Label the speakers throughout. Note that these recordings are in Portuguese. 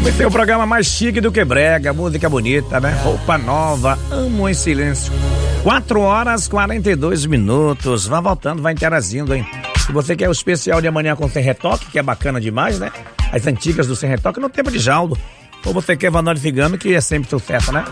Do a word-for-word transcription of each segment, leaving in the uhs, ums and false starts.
Speaker 1: Esse é o programa mais chique do que brega, música bonita, né? Roupa nova, amo em silêncio. quatro horas e quarenta e dois minutos. Vai voltando, vai interagindo, hein? Se você quer o especial de amanhã com sem retoque, que é bacana demais, né? As antigas do sem retoque no tempo de Jaldo. Ou você quer Vanoli Figami, que é sempre sucesso, né?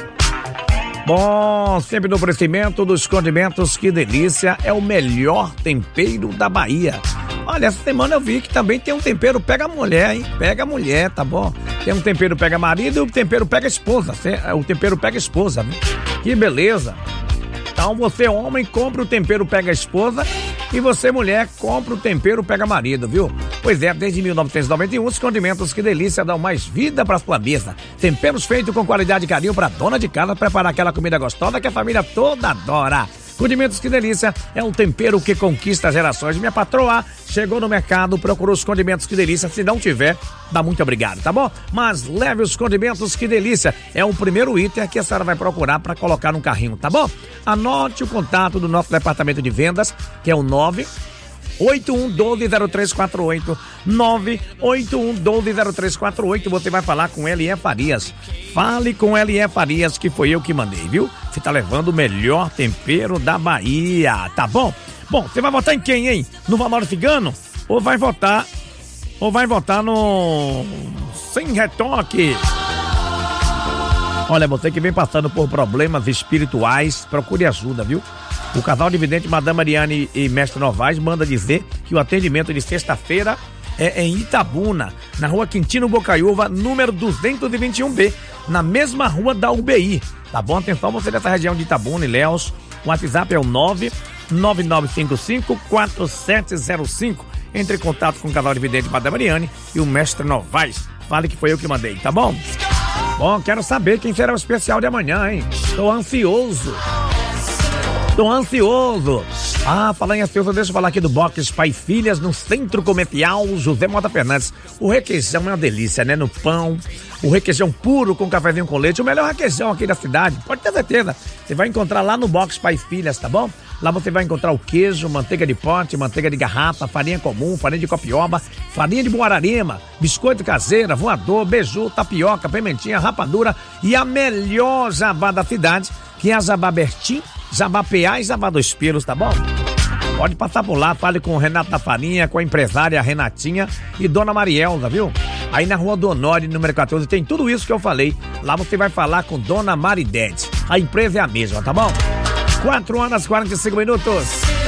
Speaker 1: Bom, sempre no oferecimento dos condimentos, que delícia, é o melhor tempero da Bahia. Olha, essa semana eu vi que também tem um tempero pega mulher, hein? Pega mulher, tá bom? Tem um tempero pega marido e o tempero pega esposa. O tempero pega esposa, viu? Que beleza. Então você, homem, compra o tempero pega esposa e você, mulher, compra o tempero pega marido, viu? Pois é, desde mil novecentos e noventa e um, os condimentos que delícia dão mais vida pra sua mesa. Temperos feitos com qualidade e carinho pra dona de casa preparar aquela comida gostosa que a família toda adora. Condimentos que delícia é um tempero que conquista gerações. Minha patroa chegou no mercado, procurou os condimentos que delícia. Se não tiver, dá muito obrigado, tá bom? Mas leve os condimentos que delícia. É o primeiro item que a senhora vai procurar para colocar no carrinho, tá bom? Anote o contato do nosso departamento de vendas, que é o nove oito um um dois zero três quatro oito. nove oito um um dois zero três quatro oito. Você vai falar com L E Farias. Fale com L E Farias, que foi eu que mandei, viu? Você tá levando o melhor tempero da Bahia, tá bom? Bom, você vai votar em quem, hein? No Vanoli Figami? Ou vai votar... Ou vai votar no... Sem retoque? Olha, você que vem passando por problemas espirituais, procure ajuda, viu? O casal de vidente Madame Mariane e Mestre Novaes manda dizer que o atendimento de sexta-feira é em Itabuna, na rua Quintino Bocaiúva, número duzentos e vinte e um B, na mesma rua da U B I. Tá bom? Atenção, você dessa região de Itabuna, Ilhéus. O WhatsApp é o nove nove nove cinco cinco quatro sete zero cinco. Entre em contato com o casal de vidente Madame Mariane e o Mestre Novaes. Fale que foi eu que mandei, tá bom? Bom, quero saber quem será o especial de amanhã, hein? Tô ansioso. Tô ansioso. Ah, falar em ansioso, deixa eu falar aqui do Box Pai e Filhas, no Centro Comercial José Mota Fernandes. O requeijão é uma delícia, né? No pão, o requeijão puro com cafezinho com leite, o melhor requeijão aqui da cidade, pode ter certeza. Você vai encontrar lá no Box Pai e Filhas, tá bom? Lá você vai encontrar o queijo, manteiga de pote, manteiga de garrafa, farinha comum, farinha de copioba, farinha de Buararema, biscoito caseira, voador, beiju, tapioca, pimentinha, rapadura e a melhor jabá da cidade, que é a Jabá Bertim, Jabá P A e Jabá dos Pelos, tá bom? Pode passar por lá, fale com o Renato da Farinha, com a empresária Renatinha e Dona Marielza, viu? Aí na rua do Honório, número quatorze, tem tudo isso que eu falei. Lá você vai falar com Dona Maridete. A empresa é a mesma, tá bom? quatro horas e quarenta e cinco minutos.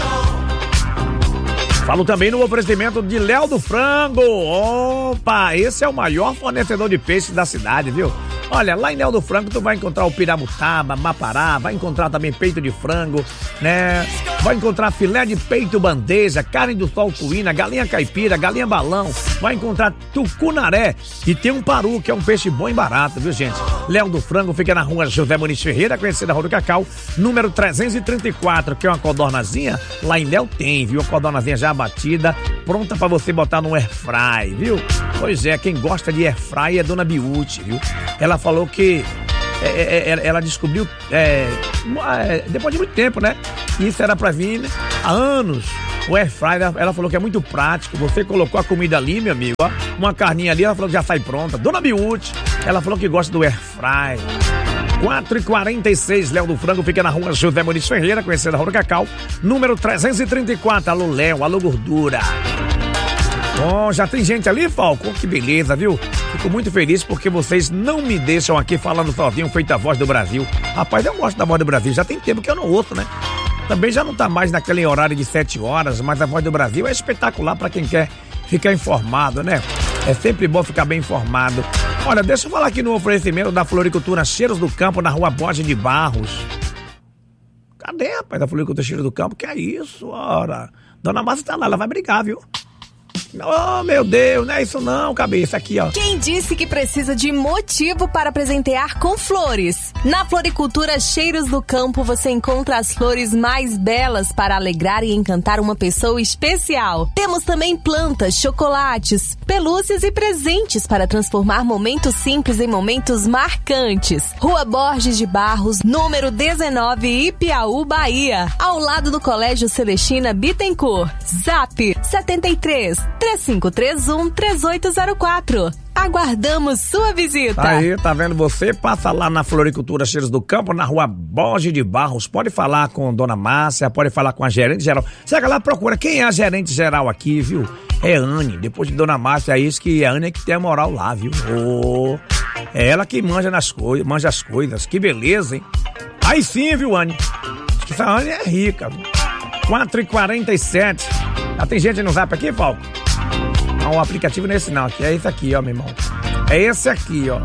Speaker 1: Falo também no oferecimento de Léo do Frango. Opa, esse é o maior fornecedor de peixe da cidade, viu? Olha, lá em Léo do Frango tu vai encontrar o piramutaba, mapará, vai encontrar também peito de frango, né? Vai encontrar filé de peito bandeja, carne do sol suína, galinha caipira, galinha balão, vai encontrar tucunaré e tem um paru, que é um peixe bom e barato, viu, gente? Léo do Frango fica na rua José Muniz Ferreira, conhecida Rua do Cacau, número trezentos e trinta e quatro, que é uma codornazinha. Lá em Léo tem, viu? A codornazinha já batida, pronta pra você botar no airfry, viu? Pois é, quem gosta de airfry é Dona Biute, viu? Ela falou que é, é, ela descobriu é, depois de muito tempo, né? Isso era pra vir há anos. O airfry, ela falou que é muito prático. Você colocou a comida ali, meu amigo, ó, uma carninha ali, ela falou que já sai pronta. Dona Biute, ela falou que gosta do airfry. quatro e quarenta e seis, Léo do Frango fica na rua José Muniz Ferreira, conhecida Rua do Cacau, número trezentos e trinta e quatro. Alô, Léo, alô, gordura. Bom, já tem gente ali, Falco? Que beleza, viu? Fico muito feliz porque vocês não me deixam aqui falando sozinho, feito a voz do Brasil. Rapaz, eu gosto da voz do Brasil, já tem tempo que eu não ouço, né? Também já não tá mais naquele horário de sete horas, mas a voz do Brasil é espetacular pra quem quer ficar informado, né? É sempre bom ficar bem informado. Olha, deixa eu falar aqui no oferecimento da Floricultura Cheiros do Campo, na rua Borges de Barros. Cadê, rapaz, da Floricultura Cheiros do Campo? Que é isso, ora? Dona Márcia tá lá, ela vai brigar, viu? Oh, meu Deus, não é isso não, cabeça, aqui, ó.
Speaker 2: Quem disse que precisa de motivo para presentear com flores? Na Floricultura Cheiros do Campo você encontra as flores mais belas para alegrar e encantar uma pessoa especial. Temos também plantas, chocolates, pelúcias e presentes para transformar momentos simples em momentos marcantes. Rua Borges de Barros, número dezenove, Ipiaú, Bahia, ao lado do Colégio Celestina Bittencourt. Zap setenta e três, três cinco três um, três oito zero quatro. Aguardamos sua visita.
Speaker 1: Aí, tá vendo você? Passa lá na Floricultura Cheiros do Campo, na rua Borges de Barros. Pode falar com Dona Márcia, pode falar com a gerente geral. Chega lá, procura quem é a gerente geral aqui, viu? É Anne. Depois de Dona Márcia, é isso que a Anne é que tem a moral lá, viu? Oh, é ela que manja nas coisas, manja as coisas. Que beleza, hein? Aí sim, viu, Anne? Acho que essa Anne é rica, viu? quatro e quarenta e sete. Já tem gente no zap aqui, Paulo? Não, o aplicativo não é esse não, aqui é esse aqui, ó, meu irmão. É esse aqui, ó.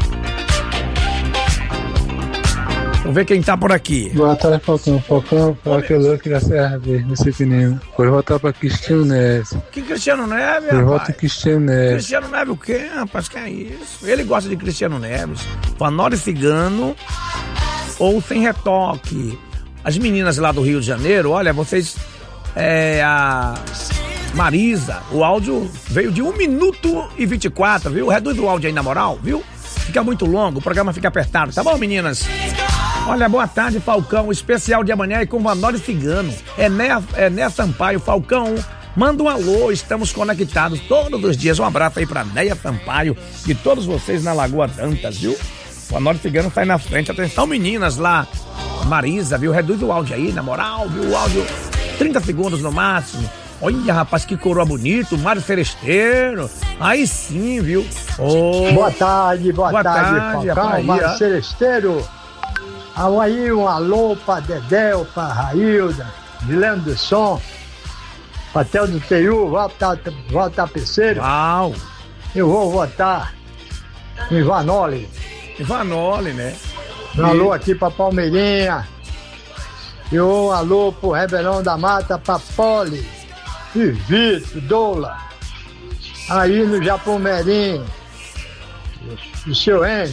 Speaker 1: Vamos ver quem tá por aqui.
Speaker 3: Boa tarde, Falcão. Falcão, fala que eu louco da Serra Verde, nesse pneu. Vou voltar pra Cristiano Neves.
Speaker 1: Que Cristiano Neves,
Speaker 3: Eu
Speaker 1: rapaz?
Speaker 3: volto Cristiano Neves.
Speaker 1: Cristiano Neves o quê, rapaz? Que é isso? Ele gosta de Cristiano Neves. Fanori Cigano ou Sem Retoque. As meninas lá do Rio de Janeiro, olha, vocês... É, a Marisa, o áudio veio de um minuto e vinte e quatro, viu? Reduz o áudio aí na moral, viu? Fica muito longo, o programa fica apertado, tá bom, meninas? Olha, boa tarde, Falcão, especial de amanhã é com Fanori Cigano. É Né, é Né Sampaio, Falcão, manda um alô, estamos conectados todos os dias. Um abraço aí pra Neia Sampaio e todos vocês na Lagoa Dantas, viu? O Fanori Cigano tá aí na frente, atenção, meninas lá. Marisa, viu? Reduz o áudio aí, na moral, viu? O áudio... trinta segundos no máximo. Olha, rapaz, que coroa bonito, Mário Seresteiro. Aí sim, viu? Oh.
Speaker 4: Boa tarde, boa, boa tarde, tarde, Falcão, Mário Seresteiro. Aí um alô pra Dedéu, pra Railda, Guilherme do Som, Patel do T U, volta, volta Peceiro.
Speaker 1: Uau!
Speaker 4: Eu vou votar no Ivanoli.
Speaker 1: Ivanoli, né?
Speaker 4: Um alô aqui pra Palmeirinha. E um alô pro Rebelão da Mata, pra Poli, e Vitor, Doula, aí no Japão Merim, o seu N.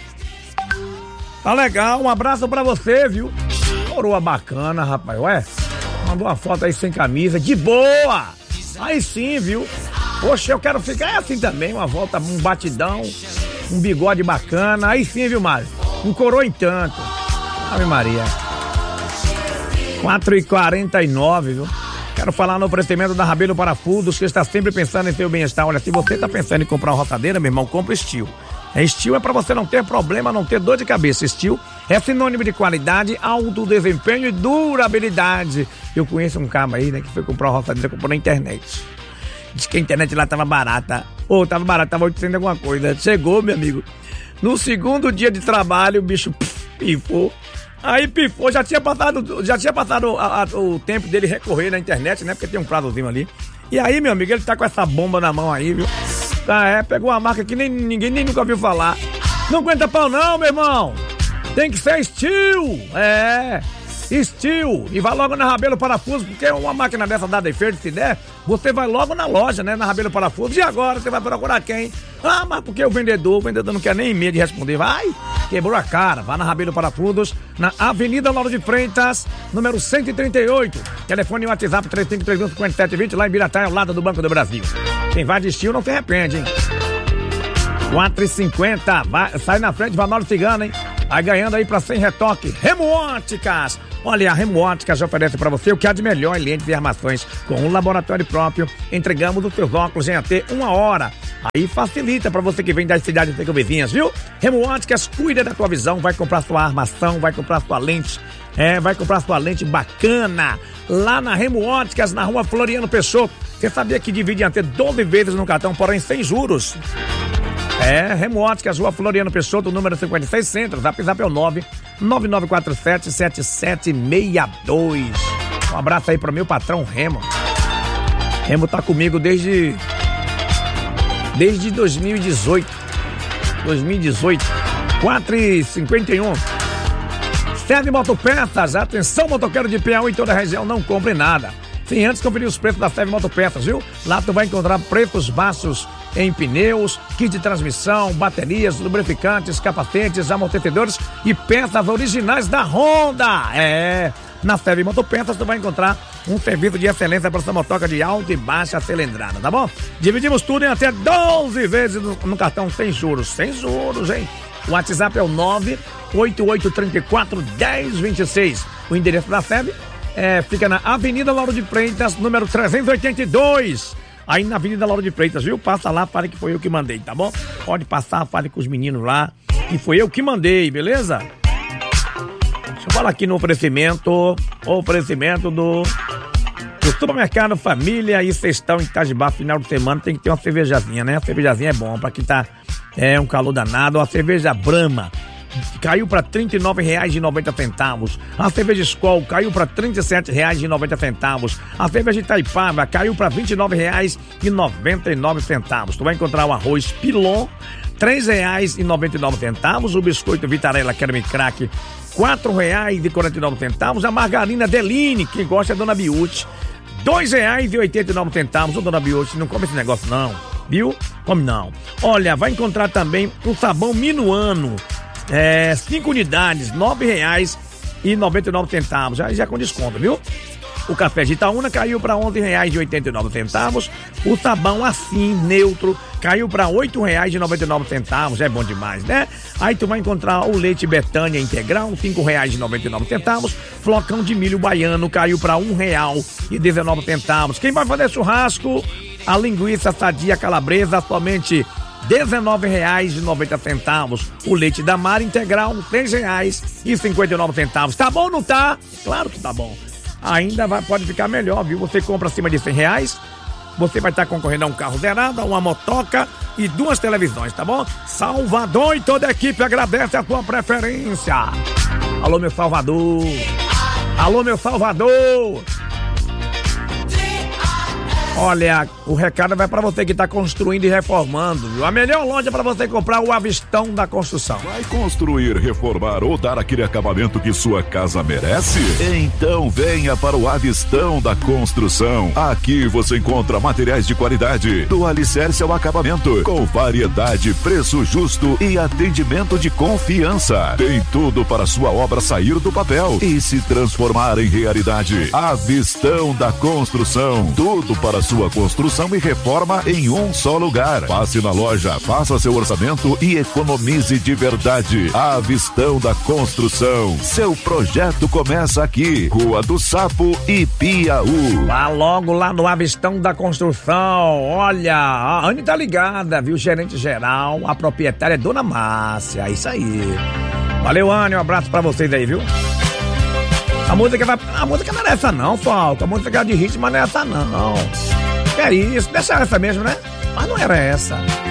Speaker 1: Tá legal, um abraço pra você, viu? Coroa bacana, rapaz, ué. Mandou uma foto aí sem camisa, de boa! Aí sim, viu? Poxa, eu quero ficar assim também, uma volta, um batidão, um bigode bacana, aí sim, viu, Mário? Um coroa em tanto. Ave Maria. quatro e quarenta e nove, viu? Quero falar no oferecimento da Rabelo Parafusos, que está sempre pensando em seu bem-estar. Olha, se você está pensando em comprar uma roçadeira, meu irmão, compra Steel. É, Steel é para você não ter problema, não ter dor de cabeça. Steel é sinônimo de qualidade, alto desempenho e durabilidade. Eu conheço um cara aí, né, que foi comprar uma roçadeira, comprou na internet. Diz que a internet lá tava barata. Ou oh, tava barata, tava oitocentos alguma coisa. Chegou, meu amigo. No segundo dia de trabalho, o bicho pff, pifou. Aí pifou, já tinha passado, já tinha passado a, a, o tempo dele recorrer na internet, né? Porque tem um prazozinho ali. E aí, meu amigo, ele tá com essa bomba na mão aí, viu? Ah, é, pegou uma marca que nem, ninguém nem nunca ouviu falar. Não aguenta pau não, meu irmão! Tem que ser Steel! É... Steel, e vai logo na Rabelo Parafusos, porque uma máquina dessa dá defeito, se der, você vai logo na loja, né, na Rabelo Parafusos, e agora você vai procurar quem? Ah, mas porque o vendedor, o vendedor não quer nem medo de responder, vai, quebrou a cara, vai na Rabelo Parafusos, na Avenida Lauro de Freitas, número cento e trinta e oito, telefone e WhatsApp três cinco três um, cinco sete dois zero, lá em Biratã, ao lado do Banco do Brasil. Quem vai de Steel não se arrepende, hein? quatro e cinquenta, vai, sai na frente, Vanoli Cigano, hein? Vai ganhando aí pra Sem Retoque, Remo Óticas. Olha, a Remo Óticas oferece pra você o que há de melhor em lentes e armações. Com um laboratório próprio, entregamos os seus óculos em até uma hora. Aí facilita pra você que vem das cidades vizinhas, viu? Remo Óticas cuida da tua visão, vai comprar sua armação, vai comprar sua lente, é, vai comprar sua lente bacana. Lá na Remo Óticas, na rua Floriano Peixoto. Você sabia que divide até doze vezes no cartão, porém sem juros? É, Remo Óticas, rua Floriano Peixoto, número cinquenta e seis, Centro. Zap Zap é o nove nove nove quatro sete sete sete seis dois. Um abraço aí pro meu patrão Remo. Remo tá comigo desde desde dois mil e dezoito. dois mil e dezoito. quatro e cinquenta e um. Serve Motopeças. Atenção, motoqueiro de Piauí e toda a região, não compre nada sem antes conferir os preços da Serve Motopeças, viu? Lá tu vai encontrar preços baixos em pneus, kit de transmissão, baterias, lubrificantes, capacetes, amortecedores e peças originais da Honda. É, na Serve Motopeças tu vai encontrar um serviço de excelência para essa motoca de alta e baixa cilindrada, tá bom? Dividimos tudo em até doze vezes no, no cartão sem juros, sem juros, hein? O WhatsApp é o nove oito oito três quatro um zero dois seis. O endereço da Serve é, fica na Avenida Lauro de Freitas, número trezentos e oitenta e dois. aí na Avenida Lauro de Freitas, viu? Passa lá, fale que foi eu que mandei, tá bom? Pode passar, fale com os meninos lá, que foi eu que mandei, beleza? Deixa eu falar aqui no oferecimento, oferecimento do, do Supermercado Família e Cestão em Itajibá, final de semana tem que ter uma cervejazinha, né? A cervejazinha é bom pra quem tá, é um calor danado, a cerveja Brahma caiu para trinta e nove reais e noventa centavos. A cerveja Skol caiu para trinta e sete reais e noventa centavos. A cerveja Itaipava caiu para vinte e nove reais e noventa e nove centavos. Tu vai encontrar o arroz Pilon, três reais e noventa e nove centavos. O biscoito Vitarella Creme Crack, quatro reais e quarenta e nove centavos. A margarina Deline, quem gosta é a Dona Biute, dois reais e oitenta e nove centavos. Ô, Dona Biute, não come esse negócio não, viu? Come não. Olha, vai encontrar também o sabão Minuano, É, cinco unidades, nove reais e noventa e nove centavos, já, já com desconto, viu? O café de Itaúna caiu para onze reais e oitenta e nove centavos. O sabão Assim Neutro caiu para oito reais e noventa e nove centavos, é bom demais, né? Aí tu vai encontrar o leite Betânia Integral, cinco reais e noventa e nove centavos. Flocão de milho baiano caiu para um real e dezenove centavos. Quem vai fazer churrasco? A linguiça Sadia Calabresa, somente dezenove reais e noventa centavos. O leite da Mar Integral, três reais e cinquenta e nove centavos. Tá bom ou não tá? Claro que tá bom. Ainda vai, pode ficar melhor, viu? Você compra acima de cem reais, você vai estar concorrendo a um carro zerado, a uma motoca e duas televisões, tá bom? Salvador e toda a equipe agradece a tua preferência. Alô, meu Salvador. Alô, meu Salvador. Olha, o recado vai pra você que tá construindo e reformando, viu? A melhor loja pra você comprar o Avistão da Construção.
Speaker 5: Vai construir, reformar ou dar aquele acabamento que sua casa merece? Então venha para o Avistão da Construção. Aqui você encontra materiais de qualidade, do alicerce ao acabamento, com variedade, preço justo e atendimento de confiança. Tem tudo para sua obra sair do papel e se transformar em realidade. Avistão da Construção. Tudo para sua construção e reforma em um só lugar. Passe na loja, faça seu orçamento e economize de verdade. Avistão da Construção. Seu projeto começa aqui. Rua do Sapo e Piauí.
Speaker 1: Vá logo lá no Avistão da Construção. Olha, a Anne tá ligada, viu? Gerente geral, a proprietária é Dona Márcia. Isso aí. Valeu, Anne. Um abraço pra vocês aí, viu? A música vai. A música não é essa não, Falco. A música de ritmo não é essa não. Que é isso? Deixa essa mesmo, né? Mas não era essa.